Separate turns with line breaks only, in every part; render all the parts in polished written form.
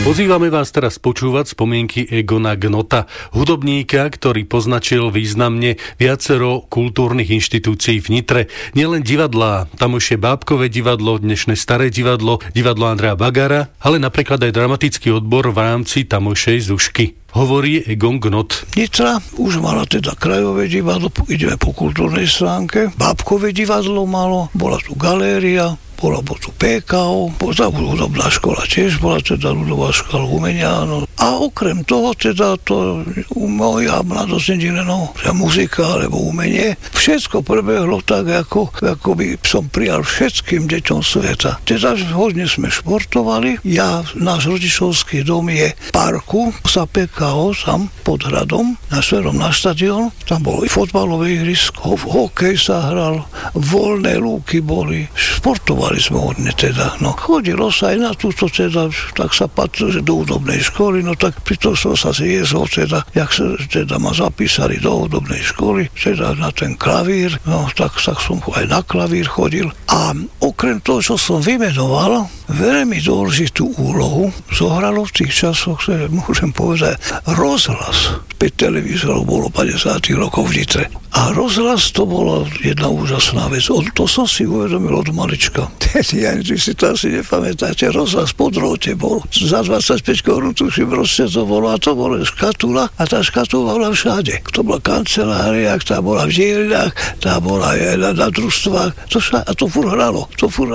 Pozývame vás teraz počúvať spomienky Egona Gnota, hudobníka, ktorý poznačil významne viacero kultúrnych inštitúcií v Nitre. Nielen divadlá, tamošie Bábkové divadlo, dnešné Staré divadlo, divadlo Andreja Bagara, ale napríklad aj dramatický odbor v rámci tamošej Zušky. Hovorí Egon Gnot.
Nitra už mala teda krajové divadlo, ideme po kultúrnej stránke. Bábkové divadlo malo, bola tu galéria, bola tu PKO, bola hudobná škola tiež, bola teda ľudová škola umenia, no. A okrem toho teda to moja mladosť nedelenou, muzika alebo umenie, všetko prebehlo tak, ako by som prijal všetkým deťom sveta. Teda hodne sme športovali, náš rodičovský dom je v parku, sa PKO, tam pod hradom, smerom na štadión, tam bolo i fotbalové ihrisko, hokej sa hral, voľné lúky boli, športovali sme hodne teda, no. Chodilo sa aj na túto teda, tak sa patrilo, že do hudobnej školy, no tak pri tom som sa zviezol teda, jak sa teda ma zapísali do hudobnej školy, teda na ten klavír, no tak som aj na klavír chodil. A okrem toho, čo som vymenoval, veľmi dôležitú úlohu zohralo v tých časoch, ktoré môžem povedať, rozhlas. 5 televízorov bolo 50 rokov v Nitre. A rozhlas to bola jedna úžasná vec. To som si uvedomil od malička. Ja si to asi nepamätáte, rozhlas po drôte bol. Za 25 korún tuším proste to bolo. A to bola škatula a tá škatula bola všade. To bola kancelária, tá bola v dielňach, tá bola aj na družstvách. A to furt hralo.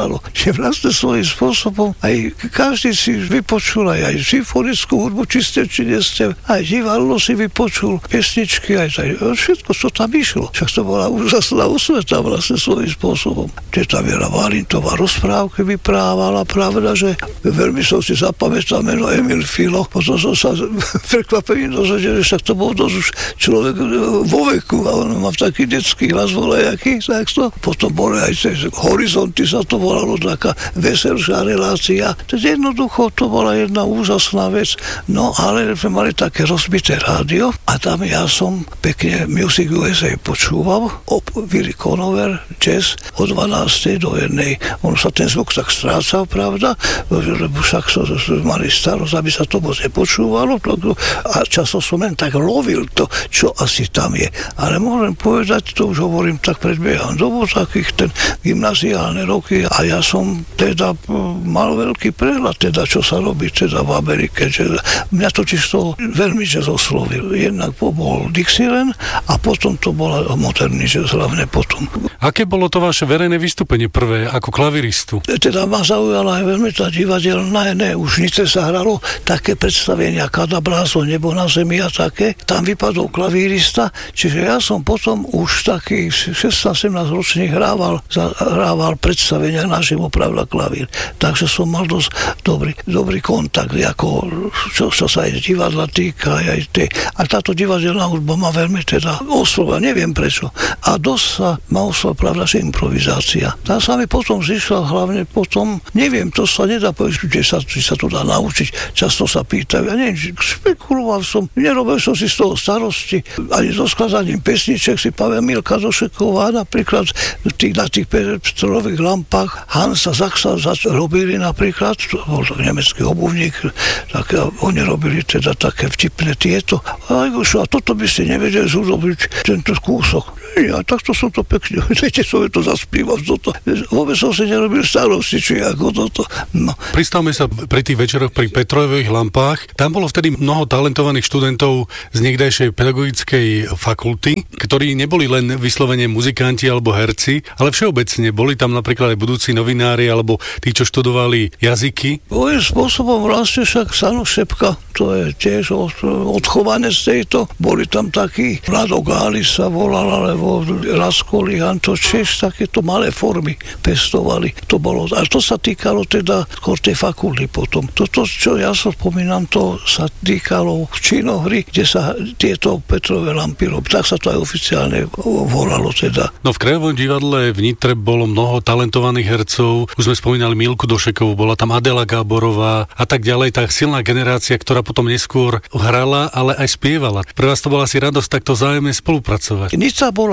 Že vlastne svojím spôsobom aj každý si vypočul aj symfonickú hudbu, či ste, či nie ste. Aj divadlo si vypočul, pesničky, aj všetko, čo tam išlo. Však to bola úžasná osveta vlastne svojím spôsobom. Teta Viera Valintová rozprávky vyprávala, pravda, že veľmi som si zapamätal meno Emil Filo, potom som sa prekvapený dozvedel, že však to bol dosť už človek vo veku a on má taký detský hlas volejaký, takto. Potom boli aj Horizonty, sa to volalo, taká veselšia relácia. Teda jednoducho to bola jedna úžasná vec. No ale sme mali také rozbité rádio a tam ja som pekne Music USA počúval, Willy Conover, jazz od 12. do 1. On sa ten zvuk tak strácal, pravda, lebo však mali starosť, aby sa to moc nepočúvalo a často som len tak lovil to, čo asi tam je. Ale môžem povedať, to už hovorím, tak predbieham dobu takých ten gymnaziálne roky a ja som teda mal veľký prehľad, teda čo sa robí teda v Amerike. Mňa totiž to veľmi jazz oslovil. Jednak bol Dixieland a potom to bola moderný jazz hlavne potom.
Aké bolo to vaše verejné vystúpenie prvé ako klaviristu?
Teda ma zaujala aj veľmi tá divadelná, už Nitre sa hralo také predstavenia Kadabrázo, Nebo na zemi a také. Tam vypadol klavírista, čiže ja som potom už taký 16-17 ročný hrával predstavenia naživo, pravda, klavír. Takže som mal dosť dobrý kontakt, ako čo sa aj divadla týka, aj tie. A táto divadelná hudba ma veľmi teda oslova, neviem prečo. A dosť sa ma oslova, pravda, že improvizácia. Tá sa mi potom zišla, hlavne potom, neviem, to sa nedá povedať, či sa to dá naučiť. Často sa pýtajú, ja neviem, špekuloval som, nerobil som si z toho starosti, ani so skladaním pesniček si pamätám Milka Došeková, napríklad na tých petrových lampách Hansa Sachsa robili napríklad, to bol nemecký obuvník, tak oni robili teda také vtipné tieto. A toto by ste nevedeli zúrobiť tento kúsok. Ja takto som to pekne, viete, som to zaspíval toto. Vôbec som si nerobil starosti, či ako toto. No.
Pristavme sa pri tých večeroch pri Petrových lampách. Tam bolo vtedy mnoho talentovaných študentov z niekdajšej pedagogickej fakulty, ktorí neboli len vyslovene muzikanti alebo herci, ale všeobecne boli tam napríklad aj budúci novinári alebo tí, čo študovali jazyky.
Svojím spôsobom vlastne však Stano Šepka, to je tiež odchované z tejto. Boli tam takí, Vlado Gáli sa volal, alebo Lasko Lihan, to tiež takéto malé formy pestovali. To bolo, a to sa týkalo teda skôr tej fakulty potom. Toto, čo ja sa spomínam, to sa týkalo činohry, kde sa tieto Petrové lampy robili. Tak sa to aj oficiálne volalo teda.
No v Krajovom divadle v Nitre bolo mnoho talentovaných hercov. Už sme spomínali Milku Došekovú, bola tam Adela Gáborová a tak ďalej. Tá silná generácia, ktorá potom neskôr hrala, ale aj spievala. Pre vás to bola asi radosť takto vzájomne spolupracovať.
Nica bola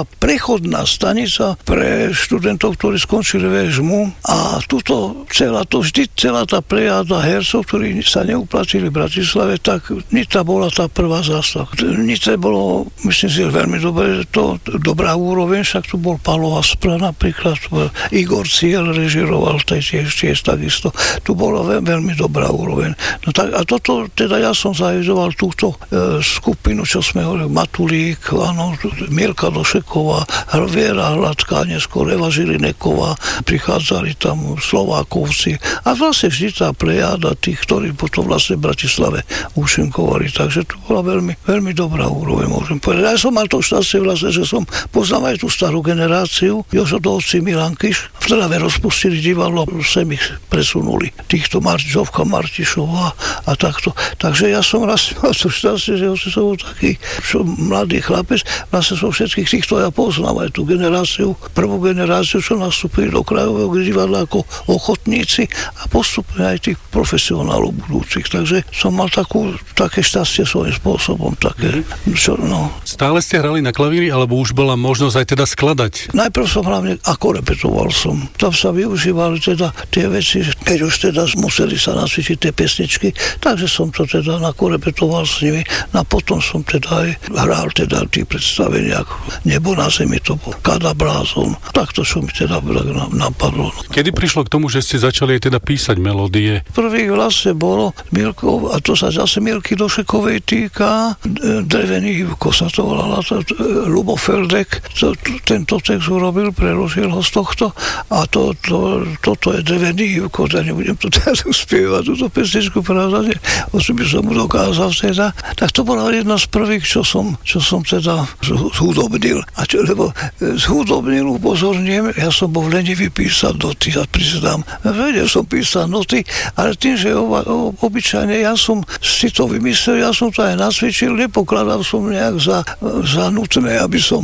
bola prechodná stanica pre študentov, ktorí skončili VŠMU a celá tá plejada hercov, ktorí sa neuplatili v Bratislave, tak Nitra bola tá prvá zástavka. Nitre bolo, myslím si, veľmi dobrá úroveň, však tu bol Pálo Aspra napríklad, Igor Ciel režiroval tiež takisto. Tu bola veľmi dobrá úroveň. No tak, a toto, teda ja som zajizoval túto skupinu, čo sme hovorili, Matulík, áno, Mirka Došeková, Viera Hladká, neskôr Eva Žilineková, prichádzali tam Slovákovci a vlastne vždy tá plejada tých, ktorí potom vlastne v Bratislave účinkovali. Takže to bola veľmi, veľmi dobrá úroveň, môžem povedať. Ja som mal to šťastie vlastne, že som poznal aj tú starú generáciu, Jožo Dovci, Milan Kiš, v Trnave rozpustili divadlo, sem ich presunuli. Týchto Žovka Martišová a takto. Takže ja som raz mal to šťastie, že som taký mladý chlapec, vlastne som všetkých týchto ja poznám, aj tú generáciu, prvú generáciu, čo nastúpili do Krajového divadla ako ochotníci a postupne aj tých profesionálov budúcich. Takže som mal také šťastie svojím spôsobom. Také,
Stále ste hrali na klavíri, alebo už bola možnosť aj teda skladať? Najprv
som hlavne ako repetoval som. Tam sa využívali teda tie veci, keď už teda museli sa nacvičiť tie pesničky, takže som to teda nakorepetoval s nimi. A potom som teda aj hral teda tých predstaveniach Nebo na zemi, to bol Kada Blázon. Takto čo mi teda napadlo.
Kedy prišlo k tomu, že ste začali aj teda písať melódie?
Prvý vlastne bolo Milko, a to sa zase Milky Došekovej týka, Drevený Ivko sa to volala, Ľubo Feldek, tento text urobil, preložil ho z tohto a toto je Drevený Ivko, ja nebudem to teraz uspievať, túto pesničku, pravda, oči by som mu dokázal teda. Tak to bola jedna z prvých, čo som teda zhudobnil. Lebo zhudobnil, upozorním, ja som bol lenivý písať noty, ja priznám. Vedel som písať noty, ale tým, že obyčajne ja som si to vymyslel, ja som to aj nacvičil, nepokladal som nejak za nutné, aby som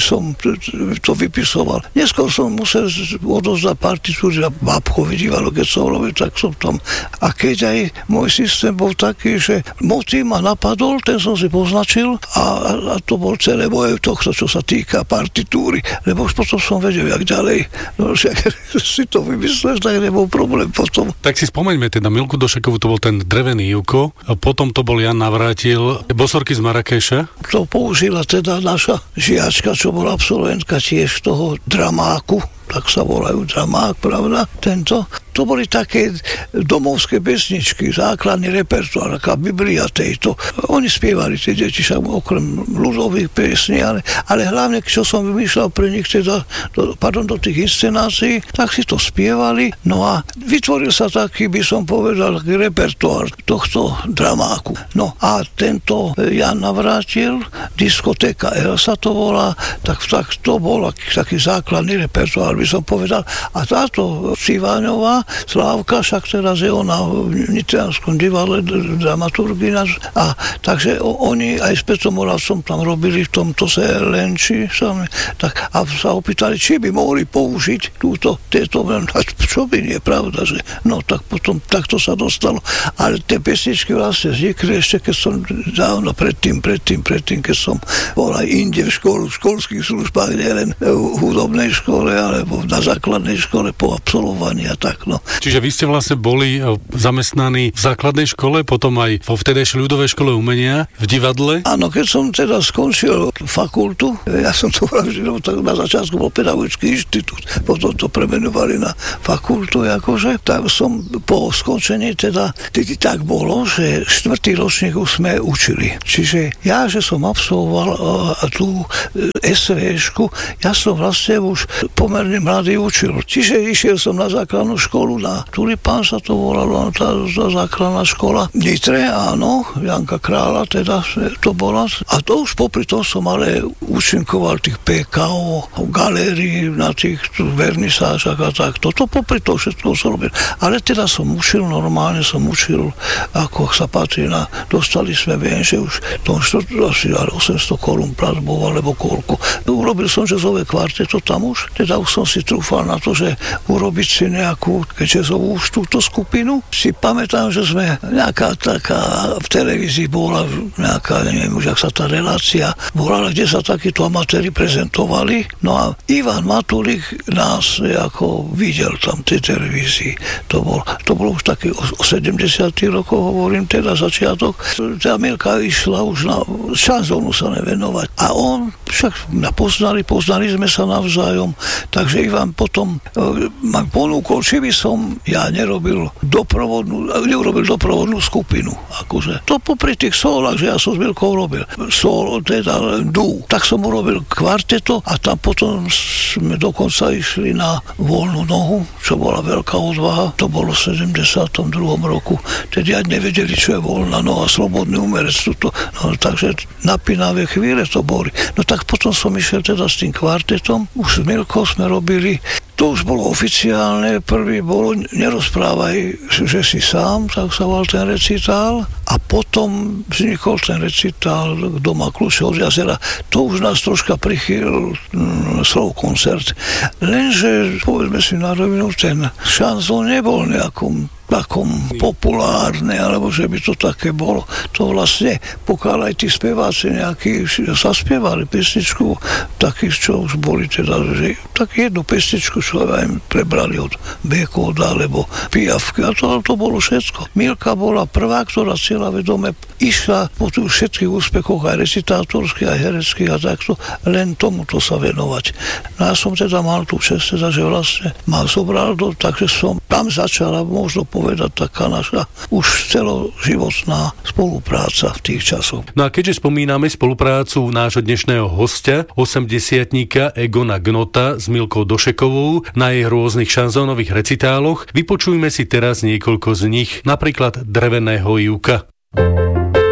to vypisoval. Neskôr som musel odozdať partitúry na Bábkové divadlo, keď som robil, tak som tam. A keď aj môj systém bol taký, že motív ma napadol, ten som si poznačil a to bol celé moje tohto, čo sa týka partitúry, lebo už potom som vedel, jak ďalej. No, že si to vymyslel, tak nebol problém potom.
Tak si spomeňme teda, Milku Došekovú to bol ten Drevený Ivko, a potom to bol Jan Navrátil, Bosorky z Marrakeša.
To použila teda naša žiačka, čo bola absolventka tiež toho dramáku, tak sa volajú dramák, pravda, tento. To boli také domovské pesničky, základný repertoár, aká Biblia tejto. Oni spievali tie deti, však okrem ľudových piesní, ale hlavne, čo som vymýšľal pre nich teda, do tých inscenácií, tak si to spievali. No a vytvoril sa taký, by som povedal, repertoár tohto dramáku. No a tento Jan Navrátil, diskotéka L sa to volá, tak to bol taký základný repertoár, by som povedal. A táto Civáňová, Slávka, však teraz je ona v Nitrianskom divadle dramaturgina. A takže oni aj s Petrom Moravcom tam robili v tomto Lenči sami. Tak, a sa opýtali, či by mohli použiť tieto, čo by nie, pravda, že no tak potom takto sa dostalo. Ale tie pesničky vlastne vznikli ešte, keď som dávno predtým, keď som bol aj inde v školských službách, nielen v hudobnej škole, alebo na základnej škole po absolvovaní a tak, no.
Čiže vy ste vlastne boli zamestnaní v základnej škole, potom aj vo vtedejšej ľudovej škole umenia, v divadle?
Áno, keď som teda skončil fakultu, ja som to vražil, tak na začiatku bol pedagogický inštitút, potom to premenovali na fakultu, akože, tak som po skončení teda, tak bolo, že 4. ročník už sme učili. Čiže ja, že som absolvoval tú SVŠku, ja som vlastne už pomerne mladý učil. Čiže išiel som na základnú školu, na Tulipán sa to volalo, tá základná škola. Nitre, áno, Janka Krála teda to bola. A to už popri tom som ale účinkoval tých PKO, galérii, na tých vernisážach a tak. Toto popri tom všetko som robil. Ale teda som učil, normálne som učil, ako sa patrí na, dostali sme, viem, že už tom asi 800 korún plat bol, alebo koľko. Urobil som jazzové kvarteto tam už, teda už som si trúfal na to, že urobiť si nejakú jazzovú túto skupinu. Si pamätám, že sme nejaká taká v televízii bola nejaká, neviem už, jak sa tá relácia bola, kde sa takíto amatéri prezentovali. No a Ivan Matulík nás ako videl tam v tej televízii. To bolo už taký o 70 rokov, hovorím teda začiatok. Tá Milka išla už na šanzónu sa nevenovať. A on však poznali sme sa navzájom, takže Ivan potom ma ponúkol, či by som ja neurobil doprovodnú skupinu. Akože. To popri tých solách, že ja som s Milkou robil solo, teda dú. Tak som urobil kvarteto a tam potom sme dokonca išli na voľnú nohu, čo bola veľká odvaha. To bolo v 72. roku. Tedy aj nevedeli, čo je voľná noha, slobodný umerec. No, takže napínavé chvíle to boli. No tak potom som išiel teda s tým kvartetom. Už s Milkou sme robili. To už bolo oficiálne, prvý bolo nerozprávaj, že si sám, tak sa volal ten recitál a potom vznikol ten recitál Kto má kľúče od jazera. To už nás troška prichýlil slov koncert. Lenže, povedzme si na rovinu, ten šanzón nebol nejakom takom populárne, alebo že by to také bolo. To vlastne, pokiaľ aj tí speváci nejakí zaspievali pesničku, takých, čo už boli teda, že tak jednu pesničku, čo aj prebrali od Békoda, alebo Piafky, a to bolo všetko. Milka bola prvá, ktorá cieľavedome išla po tých všetkých úspechoch, aj recitátorských, aj hereckých a takto, len tomuto sa venovať. No ja som teda mal tú čest, teda, že vlastne ma zobral takže som tam začala možno povedať taká naša už celoživotná spolupráca v tých časoch.
No a keďže spomíname spoluprácu nášho dnešného hostia, 80-tníka Egona Gnota s Milkou Došekovou na jej rôznych šanzónových recitáloch, vypočujme si teraz niekoľko z nich, napríklad Dreveného Júka.